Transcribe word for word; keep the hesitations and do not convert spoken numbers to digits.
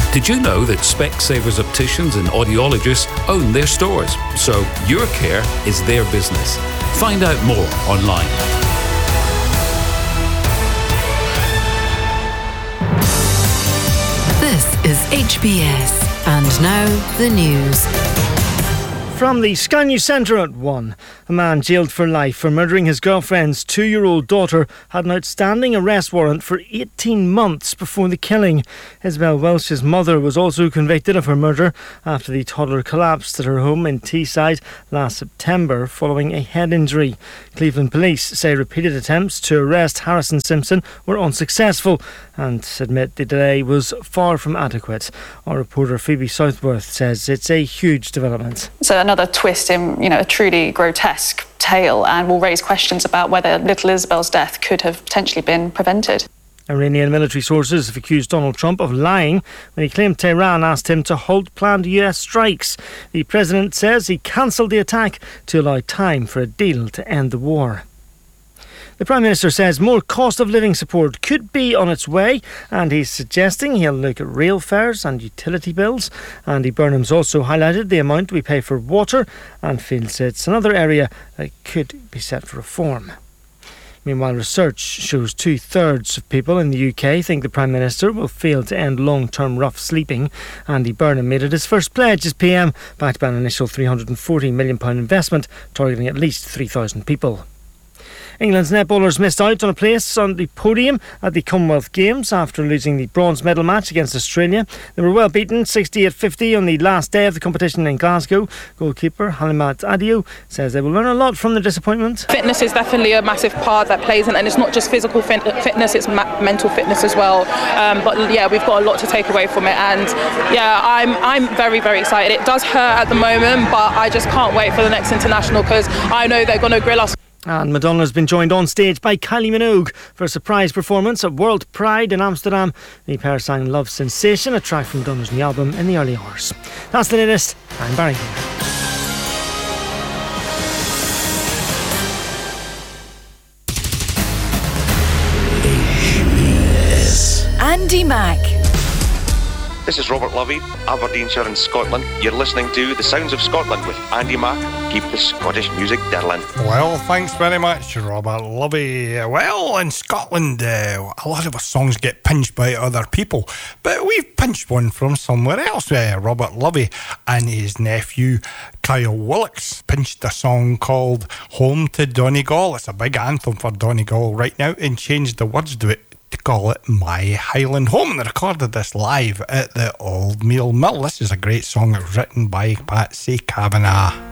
Did you know that Specsavers opticians and audiologists own their stores? So your care is their business. Find out more online. This is H B S, and now the news. From the Sky News Centre at one, a man jailed for life for murdering his girlfriend's two-year-old daughter had an outstanding arrest warrant for eighteen months before the killing. Isabel Welsh's mother was also convicted of her murder after the toddler collapsed at her home in Teesside last September following a head injury. Cleveland police say repeated attempts to arrest Harrison Simpson were unsuccessful and admit the delay was far from adequate. Our reporter Phoebe Southworth says it's a huge development. So another twist in, you know, a truly grotesque tale, and will raise questions about whether little Isabel's death could have potentially been prevented. Iranian military sources have accused Donald Trump of lying when he claimed Tehran asked him to halt planned U S strikes. The president says he cancelled the attack to allow time for a deal to end the war. The Prime Minister says more cost of living support could be on its way, and he's suggesting he'll look at rail fares and utility bills. Andy Burnham's also highlighted the amount we pay for water and feels it's another area that could be set for reform. Meanwhile, research shows two-thirds of people in the U K think the Prime Minister will fail to end long-term rough sleeping. Andy Burnham made it his first pledge as P M, backed by an initial three hundred forty million pounds investment targeting at least three thousand people. England's netballers missed out on a place on the podium at the Commonwealth Games after losing the bronze medal match against Australia. They were well beaten sixty-eight fifty on the last day of the competition in Glasgow. Goalkeeper Halimat Adio says they will learn a lot from the disappointment. Fitness is definitely a massive part that plays in, and it's not just physical fit- fitness, it's ma- mental fitness as well. Um, but yeah, we've got a lot to take away from it, and yeah, I'm I'm very very excited. It does hurt at the moment, but I just can't wait for the next international because I know they're going to grill us. And Madonna has been joined on stage by Kylie Minogue for a surprise performance at World Pride in Amsterdam. The pair sang Love Sensation, a track from Donna's new album, in the early hours. That's the latest. I'm Barry. Andy Mack. This is Robert Lovey, Aberdeenshire in Scotland. You're listening to The Sounds of Scotland with Andy Mack. Keep the Scottish music diddling. Well, thanks very much, Robert Lovey. Well, in Scotland, uh, a lot of our songs get pinched by other people, but we've pinched one from somewhere else. Uh, Robert Lovey and his nephew Kyle Willocks pinched a song called Home to Donegal. It's a big anthem for Donegal right now, and changed the words to it to call it My Highland Home. They recorded this live at the Old Meal Mill. This is a great song. It was written by Patsy Kavanagh.